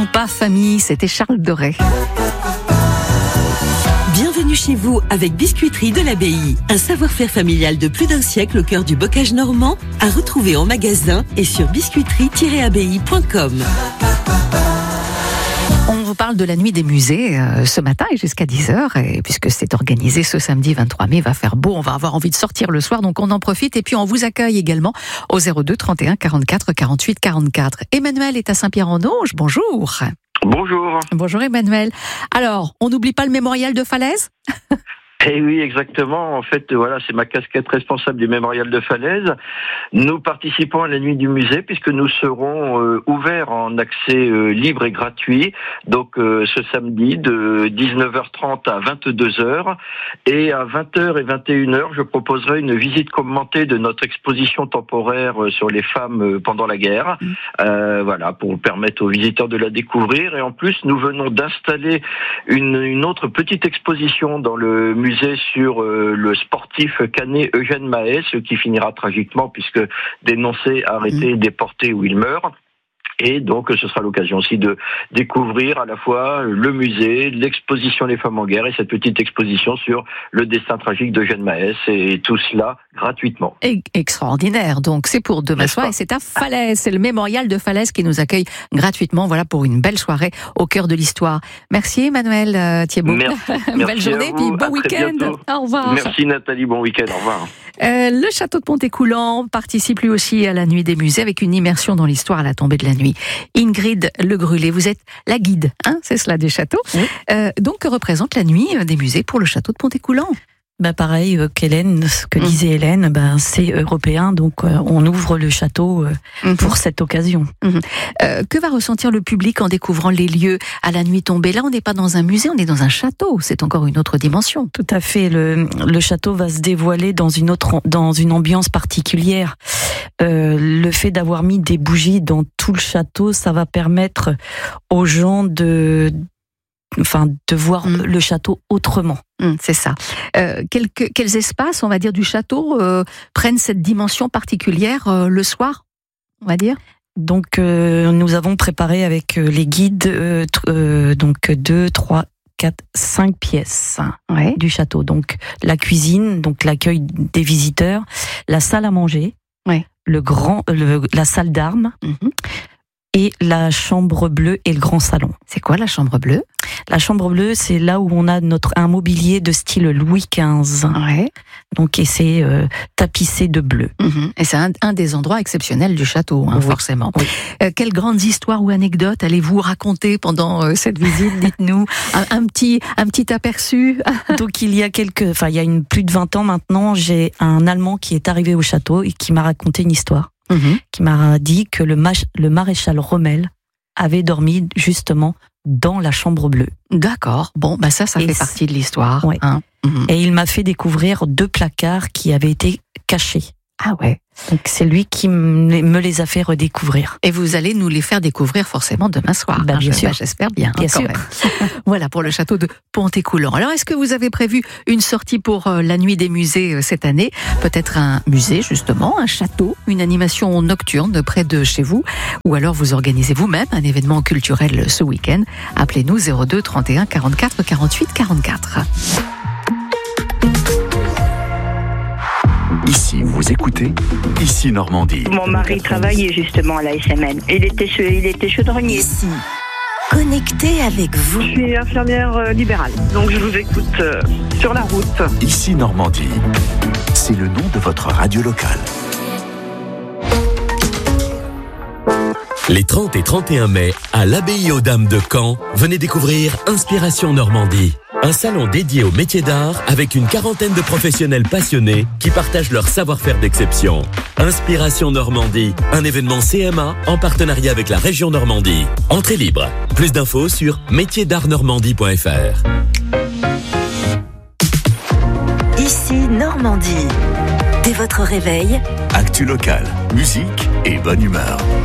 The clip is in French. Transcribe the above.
non pas famille, c'était Charles Doré. Bienvenue chez vous avec Biscuiterie de l'Abbaye. Un savoir-faire familial de plus d'un siècle au cœur du bocage normand, à retrouver en magasin et sur biscuiterie-abbaye.com. On vous parle de la nuit des musées ce matin et jusqu'à 10h, et puisque c'est organisé ce samedi 23 mai, il va faire beau, on va avoir envie de sortir le soir, donc on en profite, et puis on vous accueille également au 02 31 44 48 44. Emmanuel est à Saint-Pierre-en-Auge, bonjour. Bonjour. Bonjour Emmanuel. Alors, on n'oublie pas le mémorial de Falaise ? Eh oui, exactement. En fait, voilà, c'est ma casquette responsable du mémorial de Falaise. Nous participons à la nuit du musée puisque nous serons ouverts en accès libre et gratuit. Donc, ce samedi de 19h30 à 22h. Et à 20h et 21h, je proposerai une visite commentée de notre exposition temporaire sur les femmes pendant la guerre. Voilà, pour permettre aux visiteurs de la découvrir. Et en plus, nous venons d'installer une autre petite exposition dans le musée sur le sportif canet Eugène Mahès, qui finira tragiquement puisque dénoncé, arrêté, déporté où il meurt. Et donc, ce sera l'occasion aussi de découvrir à la fois le musée, l'exposition Les Femmes en Guerre et cette petite exposition sur le destin tragique d'Eugène Mahès, et tout cela gratuitement. Extraordinaire. Donc, c'est pour demain soir et c'est à Falaise. C'est le mémorial de Falaise qui nous accueille gratuitement. Voilà, pour une belle soirée au cœur de l'histoire. Merci Emmanuel Thiebaud. Belle journée, puis bon week-end. Au revoir. Merci Nathalie, bon week-end, au revoir. Le château de Pontécoulant participe lui aussi à la nuit des musées avec une immersion dans l'histoire à la tombée de la nuit. Ingrid Le Grulé, vous êtes la guide, hein, c'est cela, des châteaux. Oui. Donc, que représente la nuit des musées pour le château de Pontécoulant ? Pareil qu'Hélène, ce que disait Hélène, c'est européen, donc on ouvre le château pour cette occasion. Que va ressentir le public en découvrant les lieux à la nuit tombée ? Là, on n'est pas dans un musée, on est dans un château, c'est encore une autre dimension. Tout à fait, le château va se dévoiler dans une ambiance particulière. Le fait d'avoir mis des bougies dans tout le château, ça va permettre aux gens de voir le château autrement. C'est ça. Quels espaces, on va dire, du château prennent cette dimension particulière le soir, on va dire ? Donc, nous avons préparé avec les guides 2, 3, 4, 5 pièces du château. Donc, la cuisine, donc l'accueil des visiteurs, la salle à manger, la salle d'armes, et la chambre bleue et le grand salon. C'est quoi la chambre bleue ? La chambre bleue, c'est là où on a un mobilier de style Louis XV. Ouais. Donc, et c'est tapissé de bleu. Et c'est un des endroits exceptionnels du château, oui. Forcément. Oui. Quelles grandes histoires ou anecdotes allez-vous raconter pendant cette visite ? Dites-nous un petit aperçu. Donc, il y a plus de 20 ans maintenant, j'ai un Allemand qui est arrivé au château et qui m'a raconté une histoire. Qui m'a dit que le maréchal Rommel avait dormi justement dans la chambre bleue. D'accord. Bon, ça fait partie de l'histoire. Ouais. Hein. Et il m'a fait découvrir 2 placards qui avaient été cachés. Ah ouais. Donc c'est lui qui me les a fait redécouvrir. Et vous allez nous les faire découvrir forcément demain soir. Bien sûr. J'espère bien. Bien sûr. Voilà pour le château de Pontécoulant. Alors, est-ce que vous avez prévu une sortie pour la nuit des musées cette année ? Peut-être un musée, justement, un château, une animation nocturne près de chez vous, ou alors vous organisez vous-même un événement culturel ce week-end. Appelez-nous 02 31 44 48 44. Ici, vous écoutez Ici Normandie. Mon mari travaillait justement à la SMN. Il était chaudronnier. Ici, connecté avec vous. Je suis infirmière libérale, donc je vous écoute sur la route. Ici Normandie, c'est le nom de votre radio locale. Les 30 et 31 mai, à l'Abbaye aux Dames de Caen, venez découvrir Inspiration Normandie. Un salon dédié au métier d'art avec une 40aine de professionnels passionnés qui partagent leur savoir-faire d'exception. Inspiration Normandie, un événement CMA en partenariat avec la région Normandie. Entrée libre. Plus d'infos sur métiersdartnormandie.fr. Ici Normandie. Dès votre réveil, Actu locale, musique et bonne humeur.